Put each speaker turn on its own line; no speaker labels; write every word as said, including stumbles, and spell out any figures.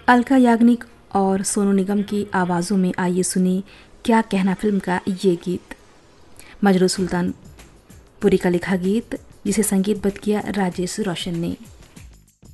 अलका याग्निक और सोनू निगम की आवाज़ों में आइए सुनी क्या कहना फिल्म का ये गीत। मजरू सुल्तानपुरी का लिखा गीत जिसे संगीतबद्ध किया राजेश रोशन ने।